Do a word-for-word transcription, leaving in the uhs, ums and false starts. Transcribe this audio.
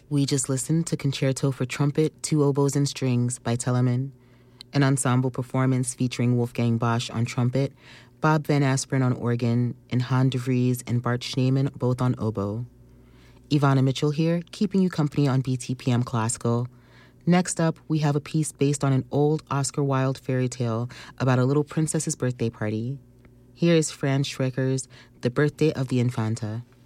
We just listened to Concerto for Trumpet, Two Oboes and Strings by Telemann, an ensemble performance featuring Wolfgang Bosch on trumpet, Bob Van Asperen on organ, and Han de Vries and Bart Schneemann both on oboe. Ivana Mitchell here, keeping you company on B T P M Classical. Next up, we have a piece based on an old Oscar Wilde fairy tale about a little princess's birthday party. Here is Franz Schrecker's The Birthday of the Infanta.